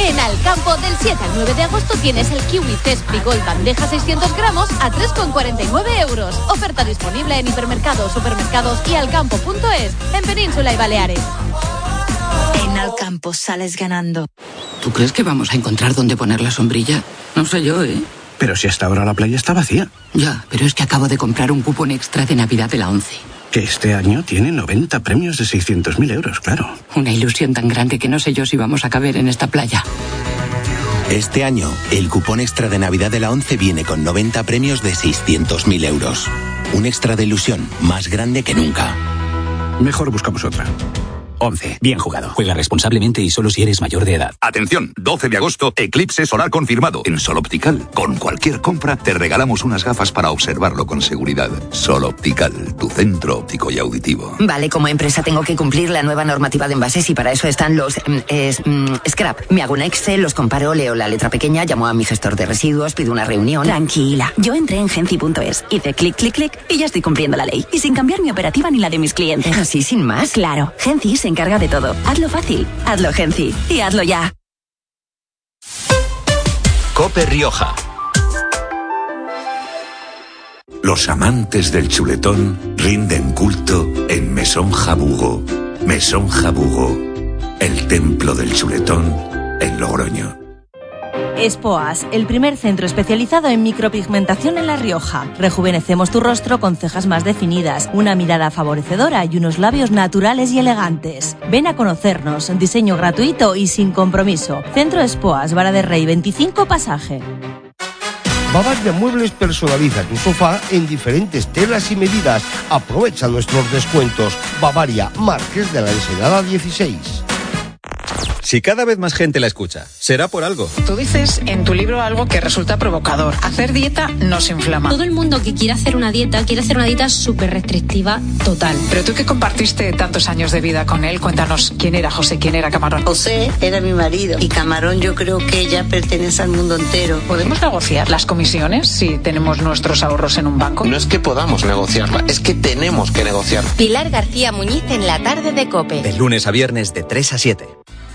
En Alcampo, del 7 al 9 de agosto tienes el kiwi Zespri Gold bandeja 600 gramos a 3,49 euros. Oferta disponible en hipermercados, supermercados y alcampo.es, en Península y Baleares. En Alcampo sales ganando. ¿Tú crees que vamos a encontrar dónde poner la sombrilla? No sé yo, ¿eh? Pero si hasta ahora la playa está vacía. Ya, pero es que acabo de comprar un cupón extra de Navidad de la 11. Que este año tiene 90 premios de 600.000 euros, claro. Una ilusión tan grande que no sé yo si vamos a caber en esta playa. Este año, el cupón extra de Navidad de la 11 viene con 90 premios de 600.000 euros. Un extra de ilusión más grande que nunca. Mejor buscamos otra. 11. Bien jugado. Juega responsablemente y solo si eres mayor de edad. Atención, 12 de agosto, eclipse solar confirmado en Sol Optical. Con cualquier compra te regalamos unas gafas para observarlo con seguridad. Sol Optical, tu centro óptico y auditivo. Vale, como empresa tengo que cumplir la nueva normativa de envases y para eso están los scrap. Me hago un Excel, los comparo, leo la letra pequeña, llamo a mi gestor de residuos, pido una reunión. Tranquila, yo entré en Genci.es, hice clic, clic, clic y ya estoy cumpliendo la ley. Y sin cambiar mi operativa ni la de mis clientes. ¿Así sin más? Claro, Genci se encarga de todo. Hazlo fácil, hazlo Genci y hazlo ya. COPE Rioja. Los amantes del chuletón rinden culto en Mesón Jabugo. Mesón Jabugo, el templo del chuletón en Logroño. Espoas, el primer centro especializado en micropigmentación en La Rioja. Rejuvenecemos tu rostro con cejas más definidas, una mirada favorecedora y unos labios naturales y elegantes. Ven a conocernos, diseño gratuito y sin compromiso. Centro Espoas, Vara de Rey 25 Pasaje. Bavaria Muebles personaliza tu sofá en diferentes telas y medidas. Aprovecha nuestros descuentos. Bavaria, Marqués de la Ensenada 16. Si cada vez más gente la escucha, será por algo. Tú dices en tu libro algo que resulta provocador. Hacer dieta nos inflama. Todo el mundo que quiere hacer una dieta súper restrictiva, total. Pero tú que compartiste tantos años de vida con él, cuéntanos quién era José, quién era Camarón. José era mi marido y Camarón yo creo que ya pertenece al mundo entero. ¿Podemos negociar las comisiones si tenemos nuestros ahorros en un banco? No es que podamos negociarla, es que tenemos que negociarla. Pilar García Muñiz en la tarde de COPE. De lunes a viernes de 3 a 7.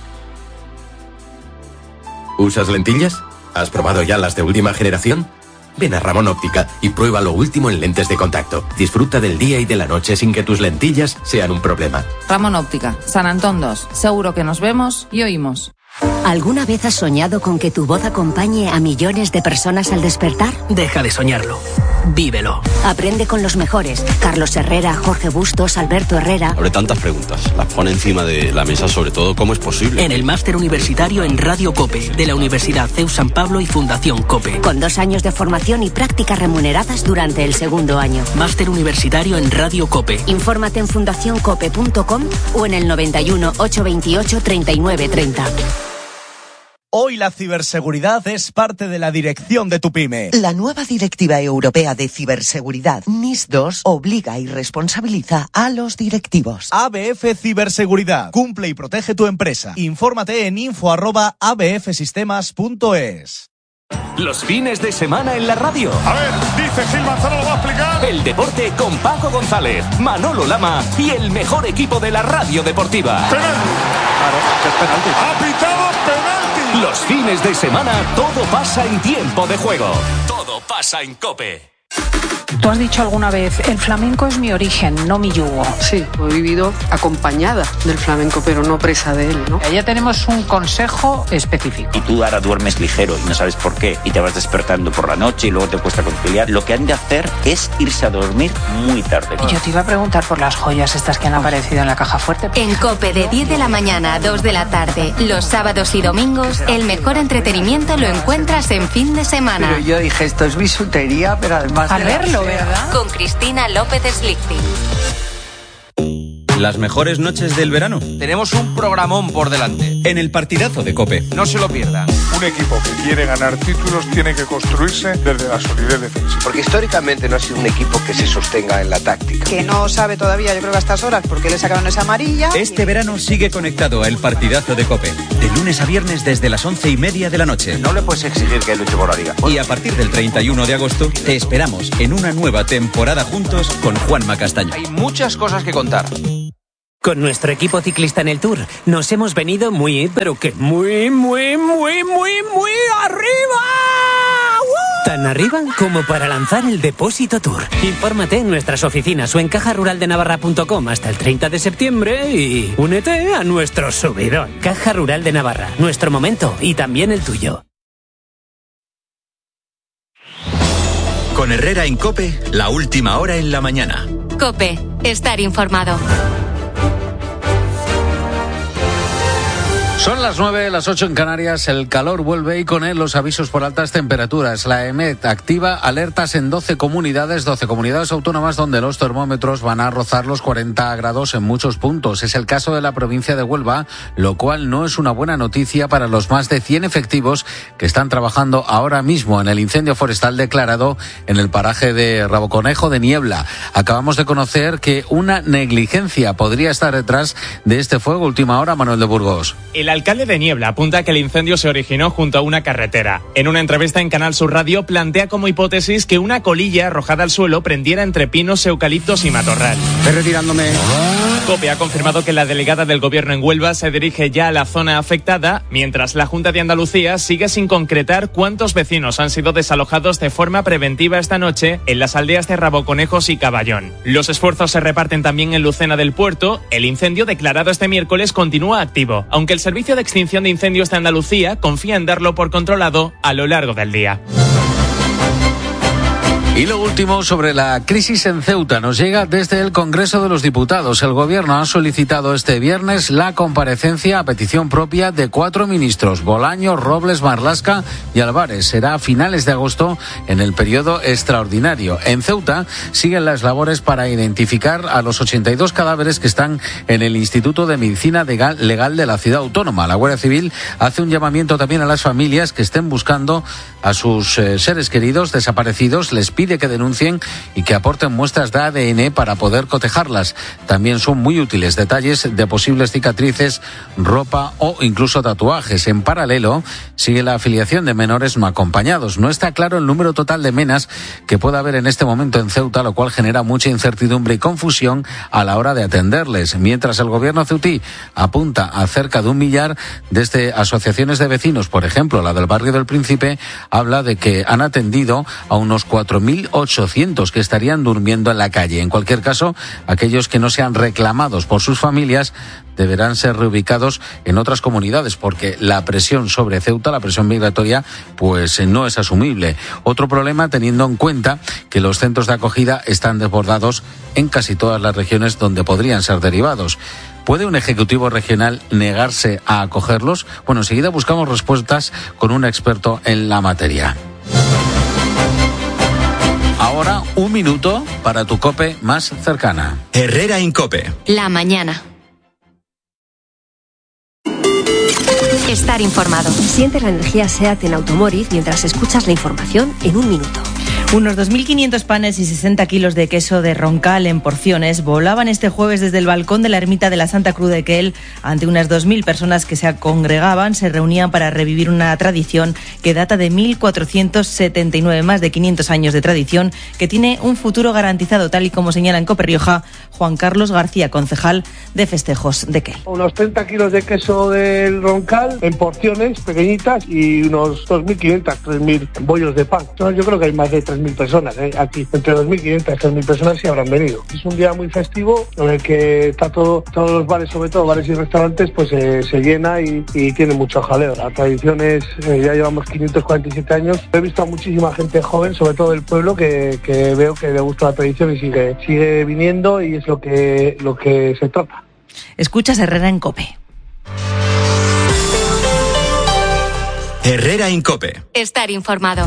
¿Usas lentillas? ¿Has probado ya las de última generación? Ven a Ramón Óptica y prueba lo último en lentes de contacto. Disfruta del día y de la noche sin que tus lentillas sean un problema. Ramón Óptica, San Antón 2. Seguro que nos vemos y oímos. ¿Alguna vez has soñado con que tu voz acompañe a millones de personas al despertar? Deja de soñarlo. Vívelo. Aprende con los mejores. Carlos Herrera, Jorge Bustos, Alberto Herrera. Abre tantas preguntas. Las pone encima de la mesa, sobre todo, ¿cómo es posible? En el máster universitario en Radio COPE, de la Universidad CEU San Pablo y Fundación COPE. Con 2 años de formación y prácticas remuneradas durante el segundo año. Máster universitario en Radio COPE. Infórmate en fundacioncope.com o en el 91 828 3930. Hoy la ciberseguridad es parte de la dirección de tu pyme. La nueva Directiva Europea de Ciberseguridad, NIS2, obliga y responsabiliza a los directivos. ABF Ciberseguridad. Cumple y protege tu empresa. Infórmate en info@abfsistemas.es. Los fines de semana en la radio. A ver, dice Gil Manzano, lo va a explicar. El deporte con Paco González, Manolo Lama y el mejor equipo de la radio deportiva. Penalti. Claro, es penalti. Ha pitado penalti. Los fines de semana todo pasa en tiempo de juego. Todo pasa en COPE. Tú has dicho alguna vez, el flamenco es mi origen, no mi yugo. Sí, he vivido acompañada del flamenco, pero no presa de él, ¿no? Ya tenemos un consejo específico. Y tú ahora duermes ligero y no sabes por qué, y te vas despertando por la noche y luego te cuesta conciliar. Lo que han de hacer es irse a dormir muy tarde. Y yo te iba a preguntar por las joyas estas que han aparecido en la caja fuerte. En COPE de 10 de la mañana a 2 de la tarde, los sábados y domingos, el mejor entretenimiento lo encuentras en fin de semana. Pero yo dije, esto es bisutería, pero además a verlo, ¿verdad? Con Cristina López Slichting. Las mejores noches del verano. Tenemos un programón por delante. En el partidazo de COPE. No se lo pierdan. Un equipo que quiere ganar títulos tiene que construirse desde la solidez defensiva. Porque históricamente no ha sido un equipo que se sostenga en la táctica. Que no sabe todavía, yo creo que a estas horas, porque le sacaron esa amarilla. Este verano sigue conectado a el partidazo de COPE. De lunes a viernes desde las 11:30 de la noche. No le puedes exigir que luche por la liga. Y a partir del 31 de agosto te esperamos en una nueva temporada juntos con Juanma Castaño. Hay muchas cosas que contar. Con nuestro equipo ciclista en el Tour nos hemos venido muy arriba como para lanzar el Depósito Tour. Infórmate en nuestras oficinas o en cajaruraldenavarra.com hasta el 30 de septiembre y únete a nuestro subidón. Caja Rural de Navarra, nuestro momento y también el tuyo. Con Herrera en COPE, la última hora en la mañana. COPE, estar informado. Son las 9, las 8 en Canarias, el calor vuelve y con él los avisos por altas temperaturas. La EMET activa alertas en 12 comunidades autónomas donde los termómetros van a rozar los 40 grados en muchos puntos. Es el caso de la provincia de Huelva, lo cual no es una buena noticia para los más de 100 efectivos que están trabajando ahora mismo en el incendio forestal declarado en el paraje de Raboconejo de Niebla. Acabamos de conocer que una negligencia podría estar detrás de este fuego. Última hora, Manuel de Burgos. El alcalde de Niebla apunta que el incendio se originó junto a una carretera. En una entrevista en Canal Sur Radio plantea como hipótesis que una colilla arrojada al suelo prendiera entre pinos, eucaliptos y matorral. Estoy retirándome. COPE ha confirmado que la delegada del gobierno en Huelva se dirige ya a la zona afectada, mientras la Junta de Andalucía sigue sin concretar cuántos vecinos han sido desalojados de forma preventiva esta noche en las aldeas de Raboconejos y Caballón. Los esfuerzos se reparten también en Lucena del Puerto. El incendio declarado este miércoles continúa activo, aunque el Servicio de Extinción de Incendios de Andalucía confía en darlo por controlado a lo largo del día. Y lo último sobre la crisis en Ceuta nos llega desde el Congreso de los Diputados. El Gobierno ha solicitado este viernes la comparecencia a petición propia de 4 ministros, Bolaños, Robles, Marlaska y Álvarez. Será a finales de agosto en el periodo extraordinario. En Ceuta siguen las labores para identificar a los 82 cadáveres que están en el Instituto de Medicina Legal de la ciudad autónoma. La Guardia Civil hace un llamamiento también a las familias que estén buscando a sus seres queridos desaparecidos. Les pide que denuncien y que aporten muestras de ADN para poder cotejarlas. También son muy útiles detalles de posibles cicatrices, ropa o incluso tatuajes. En paralelo, sigue la afiliación de menores no acompañados. No está claro el número total de menas que pueda haber en este momento en Ceuta, lo cual genera mucha incertidumbre y confusión a la hora de atenderles. Mientras el gobierno ceutí apunta a cerca de 1 millar desde asociaciones de vecinos, por ejemplo, la del barrio del Príncipe, habla de que han atendido a unos 4.800 que estarían durmiendo en la calle. En cualquier caso, aquellos que no sean reclamados por sus familias deberán ser reubicados en otras comunidades porque la presión sobre Ceuta, la presión migratoria, pues no es asumible. Otro problema teniendo en cuenta que los centros de acogida están desbordados en casi todas las regiones donde podrían ser derivados. ¿Puede un ejecutivo regional negarse a acogerlos? Bueno, enseguida buscamos respuestas con un experto en la materia. Ahora, 1 minuto para tu COPE más cercana. Herrera en COPE. La mañana. Estar informado. Sientes la energía SEAT en Automóvil mientras escuchas la información en 1 minuto. Unos 2.500 panes y 60 kilos de queso de Roncal en porciones volaban este jueves desde el balcón de la ermita de la Santa Cruz de Quel ante unas 2.000 personas que se congregaban, se reunían para revivir una tradición que data de 1479, más de 500 años de tradición, que tiene un futuro garantizado, tal y como señala en COPE Rioja Juan Carlos García, concejal de festejos de Quel. Unos 30 kilos de queso del Roncal en porciones pequeñitas y unos 2.500, 3.000 bollos de pan. Yo creo que hay más de 3.000 personas aquí, entre 2.500 y 3.000 personas sí habrán venido. Es un día muy festivo en el que está todos los bares, sobre todo bares y restaurantes, pues se llena y tiene mucho jaleo. La tradición es, ya llevamos 547 años. He visto a muchísima gente joven, sobre todo del pueblo, que veo que le gusta la tradición y sigue viniendo, y es lo que se trata. Escuchas Herrera en COPE. Herrera en COPE. Estar informado.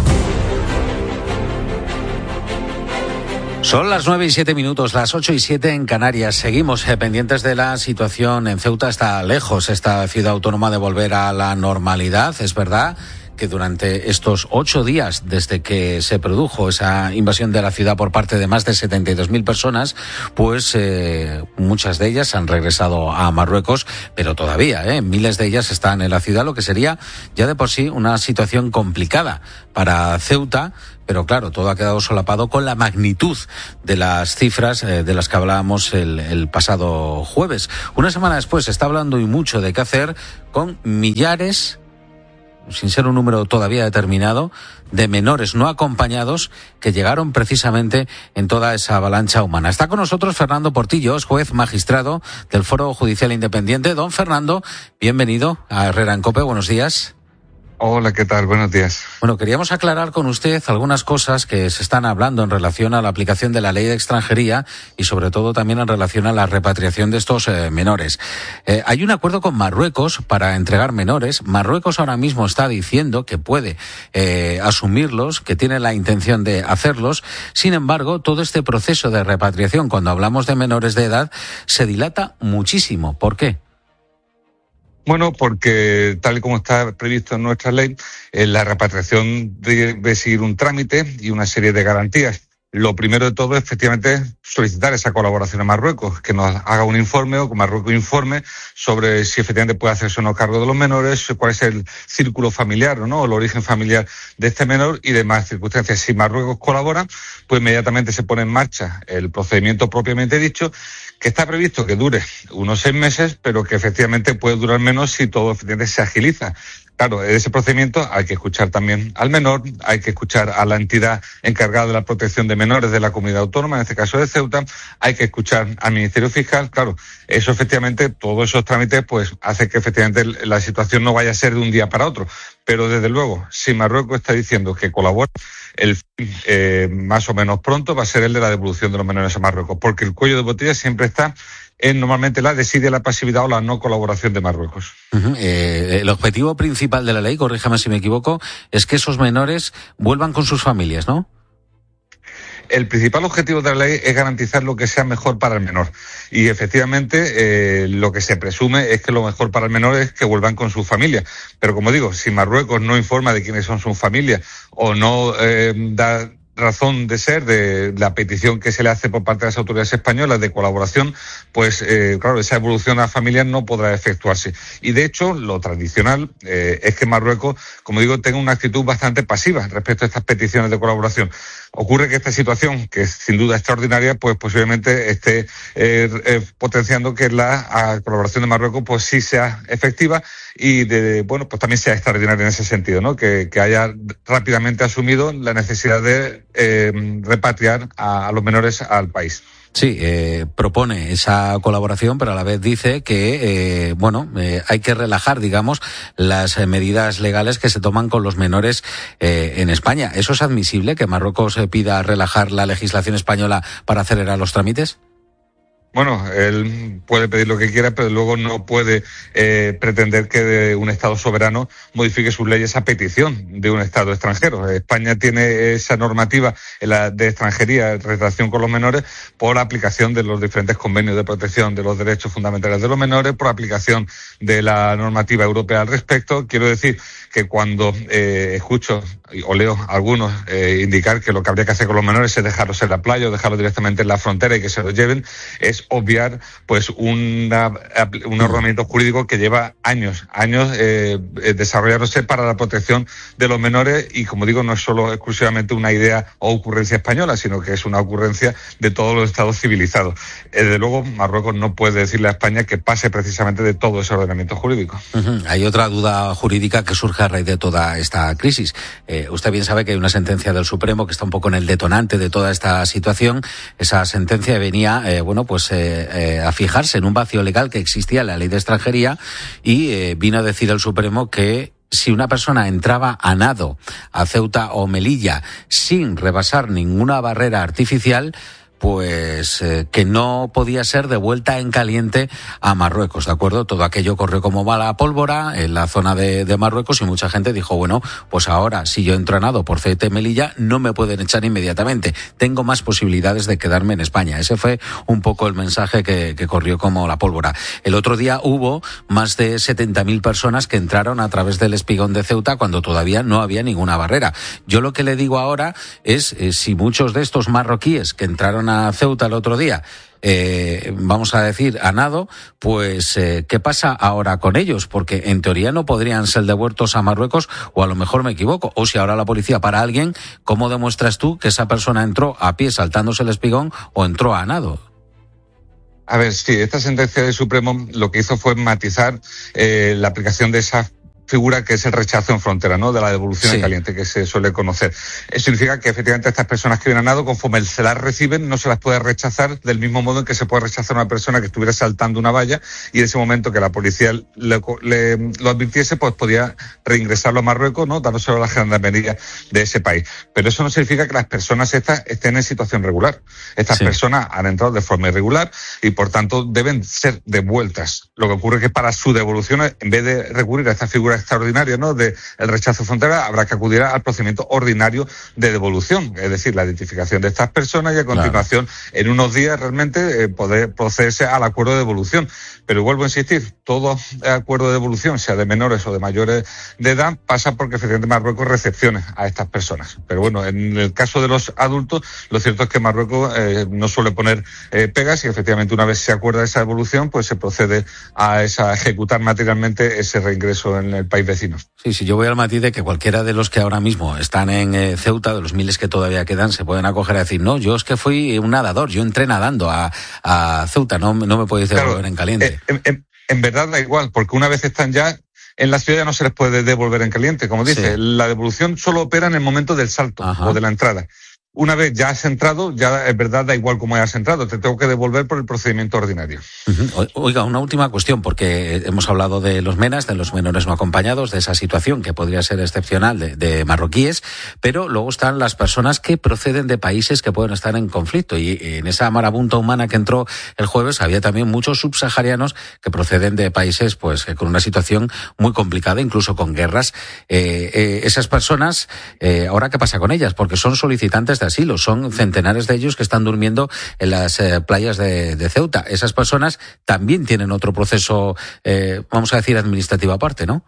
Son las 9:07, las 8:07 en Canarias. Seguimos pendientes de la situación en Ceuta. Está lejos esta ciudad autónoma de volver a la normalidad. Es verdad que durante estos 8 días desde que se produjo esa invasión de la ciudad por parte de más de 72.000 personas, pues muchas de ellas han regresado a Marruecos, pero todavía miles de ellas están en la ciudad, lo que sería ya de por sí una situación complicada para Ceuta. Pero claro, todo ha quedado solapado con la magnitud de las cifras de las que hablábamos el pasado jueves. Una semana después se está hablando y mucho de qué hacer con millares, sin ser un número todavía determinado, de menores no acompañados que llegaron precisamente en toda esa avalancha humana. Está con nosotros Fernando Portillos, juez magistrado del Foro Judicial Independiente. Don Fernando, bienvenido a Herrera en COPE, buenos días. Hola, ¿qué tal? Buenos días. Bueno, queríamos aclarar con usted algunas cosas que se están hablando en relación a la aplicación de la ley de extranjería y sobre todo también en relación a la repatriación de estos menores. Hay un acuerdo con Marruecos para entregar menores. Marruecos ahora mismo está diciendo que puede asumirlos, que tiene la intención de hacerlos. Sin embargo, todo este proceso de repatriación, cuando hablamos de menores de edad, se dilata muchísimo. ¿Por qué? Bueno, porque tal y como está previsto en nuestra ley, la repatriación debe seguir un trámite y una serie de garantías. Lo primero de todo, efectivamente, es solicitar esa colaboración a Marruecos, que nos haga un informe o que Marruecos informe sobre si efectivamente puede hacerse o no cargo de los menores, cuál es el círculo familiar o no, el origen familiar de este menor y demás circunstancias. Si Marruecos colabora, pues inmediatamente se pone en marcha el procedimiento propiamente dicho, que está previsto que dure unos 6 meses, pero que efectivamente puede durar menos si todo efectivamente se agiliza. Claro, en ese procedimiento hay que escuchar también al menor, hay que escuchar a la entidad encargada de la protección de menores de la comunidad autónoma, en este caso de Ceuta, hay que escuchar al Ministerio Fiscal. Claro, eso efectivamente, todos esos trámites, pues hace que efectivamente la situación no vaya a ser de un día para otro. Pero desde luego, si Marruecos está diciendo que colabora, el fin más o menos pronto va a ser el de la devolución de los menores a Marruecos, porque el cuello de botella siempre está en normalmente la desidia, la pasividad o la no colaboración de Marruecos. El objetivo principal de la ley, corríjame si me equivoco, es que esos menores vuelvan con sus familias, ¿no? El principal objetivo de la ley es garantizar lo que sea mejor para el menor. Y efectivamente, lo que se presume es que lo mejor para el menor es que vuelvan con su familia. Pero como digo, si Marruecos no informa de quiénes son sus familias o no da razón de ser de la petición que se le hace por parte de las autoridades españolas de colaboración, pues claro, esa evolución a las familias no podrá efectuarse. Y de hecho, lo tradicional es que Marruecos, como digo, tenga una actitud bastante pasiva respecto a estas peticiones de colaboración. Ocurre que esta situación, que es sin duda extraordinaria, pues posiblemente esté potenciando que la colaboración de Marruecos pues sí sea efectiva y pues también sea extraordinaria en ese sentido, ¿no? Que haya rápidamente asumido la necesidad de repatriar a los menores al país. Sí, propone esa colaboración, pero a la vez dice que, hay que relajar, digamos, las medidas legales que se toman con los menores en España. ¿Eso es admisible, que Marruecos pida relajar la legislación española para acelerar los trámites? Bueno, él puede pedir lo que quiera, pero luego no puede pretender que un Estado soberano modifique sus leyes a petición de un Estado extranjero. España tiene esa normativa de extranjería en relación con los menores por aplicación de los diferentes convenios de protección de los derechos fundamentales de los menores, por aplicación de la normativa europea al respecto. Quiero decir que cuando escucho o leo a algunos indicar que lo que habría que hacer con los menores es dejarlos en la playa o dejarlos directamente en la frontera y que se los lleven, es obviar pues un ordenamiento jurídico que lleva años desarrollándose para la protección de los menores y, como digo, no es solo exclusivamente una idea o ocurrencia española, sino que es una ocurrencia de todos los estados civilizados. Desde luego, Marruecos no puede decirle a España que pase precisamente de todo ese ordenamiento jurídico. Hay otra duda jurídica que surge a raíz de toda esta crisis. Usted bien sabe que hay una sentencia del Supremo que está un poco en el detonante de toda esta situación. Esa sentencia venía, a fijarse en un vacío legal que existía en la ley de extranjería y vino a decir el Supremo que si una persona entraba a nado a Ceuta o Melilla sin rebasar ninguna barrera artificial, pues que no podía ser devuelta en caliente a Marruecos, ¿de acuerdo? Todo aquello corrió como mala pólvora en la zona de Marruecos y mucha gente dijo, bueno, pues ahora si yo entro a nado por Ceuta y Melilla no me pueden echar inmediatamente, tengo más posibilidades de quedarme en España. Ese fue un poco el mensaje que corrió como la pólvora. El otro día hubo más de 70.000 personas que entraron a través del espigón de Ceuta cuando todavía no había ninguna barrera. Yo lo que le digo ahora es si muchos de estos marroquíes que entraron a Ceuta el otro día, vamos a decir, a nado, pues ¿qué pasa ahora con ellos? Porque en teoría no podrían ser devueltos a Marruecos, o a lo mejor me equivoco, o si ahora la policía para a alguien, ¿cómo demuestras tú que esa persona entró a pie saltándose el espigón o entró a nado? A ver, sí, esta sentencia del Supremo lo que hizo fue matizar la aplicación de esa figura que es el rechazo en frontera, ¿no? De la devolución en caliente, que se suele conocer. Eso significa que efectivamente estas personas que vienen a nado, conforme se las reciben, no se las puede rechazar del mismo modo en que se puede rechazar a una persona que estuviera saltando una valla y en ese momento que la policía lo advirtiese, pues podía reingresarlo a Marruecos, ¿no? Dándoselo a la gendarmería de ese país. Pero eso no significa que las personas estas estén en situación regular. Estas personas han entrado de forma irregular y por tanto deben ser devueltas. Lo que ocurre es que para su devolución, en vez de recurrir a esta figura extraordinaria, ¿no? De el rechazo frontera, habrá que acudir al procedimiento ordinario de devolución, es decir, la identificación de estas personas y a continuación, en unos días realmente poder procederse al acuerdo de devolución. Pero vuelvo a insistir, todo acuerdo de devolución, sea de menores o de mayores de edad, pasa porque efectivamente Marruecos recepcione a estas personas. Pero bueno, en el caso de los adultos, lo cierto es que Marruecos no suele poner pegas y efectivamente una vez se acuerda esa devolución, pues se procede a ejecutar materialmente ese reingreso en el país vecino. Sí, yo voy al matiz de que cualquiera de los que ahora mismo están en Ceuta, de los miles que todavía quedan, se pueden acoger a decir, no, yo es que fui un nadador, yo entré nadando a Ceuta, no me podéis devolver en caliente. En verdad da igual, porque una vez están ya en la ciudad ya no se les puede devolver en caliente, como dice, la devolución solo opera en el momento del salto o de la entrada. Una vez ya has entrado, ya es verdad, da igual cómo hayas entrado, te tengo que devolver por el procedimiento ordinario. Oiga, una última cuestión, porque hemos hablado de los MENAs, de los menores no acompañados, de esa situación que podría ser excepcional de marroquíes, pero luego están las personas que proceden de países que pueden estar en conflicto, y en esa marabunta humana que entró el jueves había también muchos subsaharianos que proceden de países pues con una situación muy complicada, incluso con guerras. Esas personas, ¿ahora qué pasa con ellas? Porque son solicitantes de asilo, son centenares de ellos que están durmiendo en las playas de Ceuta. Esas personas también tienen otro proceso, vamos a decir, administrativo aparte, ¿no?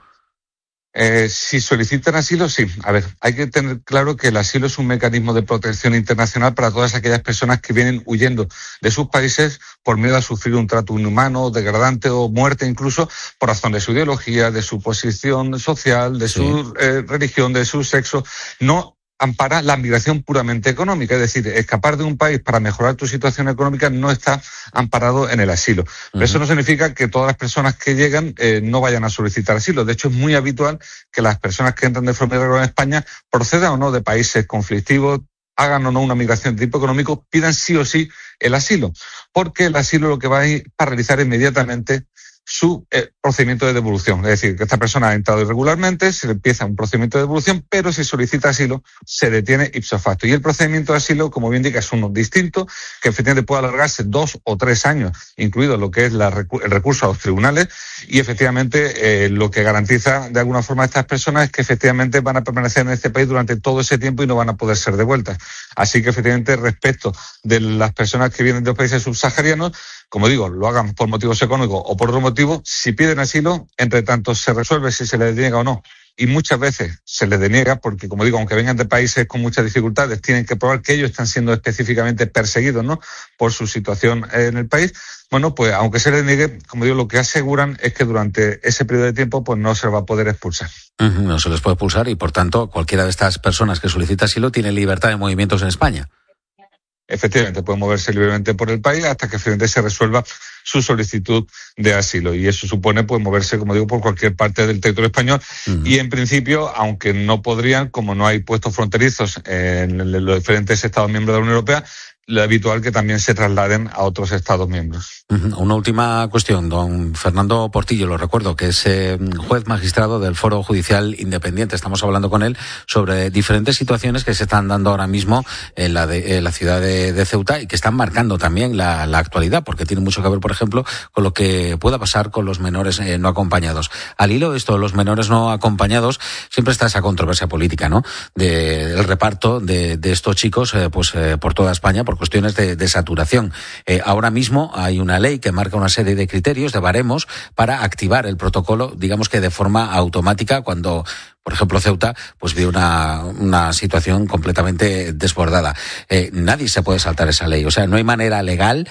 Si solicitan asilo, sí. A ver, hay que tener claro que el asilo es un mecanismo de protección internacional para todas aquellas personas que vienen huyendo de sus países por miedo a sufrir un trato inhumano, degradante o muerte incluso por razón de su ideología, de su posición social, de su religión, de su sexo. No ampara la migración puramente económica, es decir, escapar de un país para mejorar tu situación económica no está amparado en el asilo. Pero eso no significa que todas las personas que llegan no vayan a solicitar asilo. De hecho, es muy habitual que las personas que entran de forma irregular en España procedan o no de países conflictivos, hagan o no una migración de tipo económico, pidan sí o sí el asilo, porque el asilo lo que va a ir para realizar inmediatamente su procedimiento de devolución. Es decir, que esta persona ha entrado irregularmente, se le empieza un procedimiento de devolución, pero si solicita asilo, se detiene ipso facto. Y el procedimiento de asilo, como bien indica, es uno distinto, que efectivamente puede alargarse 2 o 3 años, incluido lo que es el recurso a los tribunales, y efectivamente lo que garantiza de alguna forma a estas personas es que efectivamente van a permanecer en este país durante todo ese tiempo y no van a poder ser devueltas. Así que efectivamente respecto de las personas que vienen de los países subsaharianos, como digo, lo hagan por motivos económicos o por otro motivo, si piden asilo, entre tanto se resuelve si se les deniega o no. Y muchas veces se les deniega porque, como digo, aunque vengan de países con muchas dificultades, tienen que probar que ellos están siendo específicamente perseguidos, ¿no?, por su situación en el país. Bueno, pues aunque se les niegue, como digo, lo que aseguran es que durante ese periodo de tiempo pues no se va a poder expulsar. No se les puede expulsar y, por tanto, cualquiera de estas personas que solicita asilo tiene libertad de movimientos en España. Efectivamente, puede moverse libremente por el país hasta que finalmente se resuelva su solicitud de asilo. Y eso supone pues moverse, como digo, por cualquier parte del territorio español. Y en principio, aunque no podrían, como no hay puestos fronterizos en los diferentes Estados miembros de la Unión Europea, lo habitual que también se trasladen a otros Estados miembros. Una última cuestión. Don Fernando Portillo, lo recuerdo, que es juez magistrado del Foro Judicial Independiente. Estamos hablando con él sobre diferentes situaciones que se están dando ahora mismo en la ciudad de Ceuta y que están marcando también la actualidad, porque tiene mucho que ver, por ejemplo, con lo que pueda pasar con los menores no acompañados. Al hilo de esto, los menores no acompañados, siempre está esa controversia política, ¿no?, del reparto de estos chicos por toda España, por cuestiones de saturación. Ahora mismo hay una ley que marca una serie de criterios, de baremos, para activar el protocolo, digamos que de forma automática, cuando, por ejemplo, Ceuta pues vio una situación completamente desbordada. Nadie se puede saltar esa ley. O sea, no hay manera legal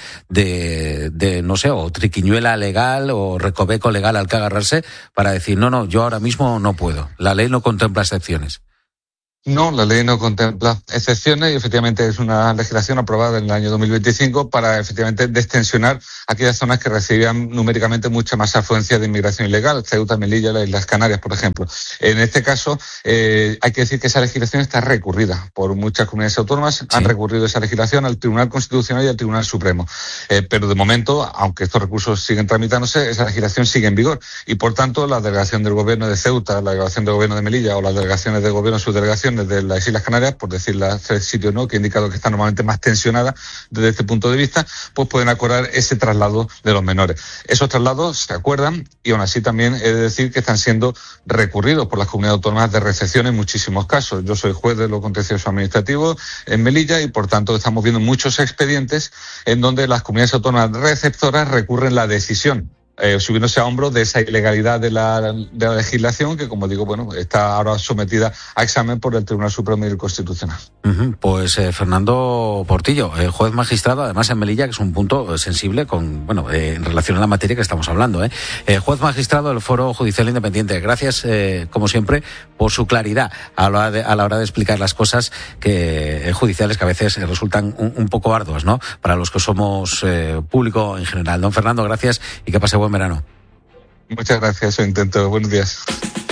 de no sé, o triquiñuela legal o recoveco legal al que agarrarse para decir, no, yo ahora mismo no puedo. La ley no contempla excepciones. No, la ley no contempla excepciones y efectivamente es una legislación aprobada en el año 2025 para efectivamente destensionar aquellas zonas que recibían numéricamente mucha más afluencia de inmigración ilegal, Ceuta, Melilla, las Islas Canarias, por ejemplo. En este caso, hay que decir que esa legislación está recurrida por muchas comunidades autónomas, sí. Han recurrido esa legislación al Tribunal Constitucional y al Tribunal Supremo. Pero de momento, aunque estos recursos siguen tramitándose, esa legislación sigue en vigor y por tanto la delegación del Gobierno de Ceuta, la delegación del Gobierno de Melilla o las delegaciones del Gobierno, subdelegaciones de las Islas Canarias, por decir las 3 sitios, ¿no?, que he indicado que están normalmente más tensionadas desde este punto de vista, pues pueden acordar ese traslado de los menores. Esos traslados se acuerdan y aún así también he de decir que están siendo recurridos por las comunidades autónomas de recepción en muchísimos casos. Yo soy juez de lo contencioso administrativo en Melilla y por tanto estamos viendo muchos expedientes en donde las comunidades autónomas receptoras recurren la decisión, subiéndose a hombros de esa ilegalidad de la legislación que, como digo, bueno, está ahora sometida a examen por el Tribunal Supremo y el Constitucional. Pues Fernando Portillo, juez magistrado, además en Melilla, que es un punto sensible con, en relación a la materia que estamos hablando, juez magistrado del Foro Judicial Independiente. Gracias, como siempre, por su claridad a la hora de explicar las cosas judiciales que a veces resultan un poco arduas, ¿no?, para los que somos público en general. Don Fernando, gracias y que pase buen verano. Muchas gracias, eso intento. Buenos días.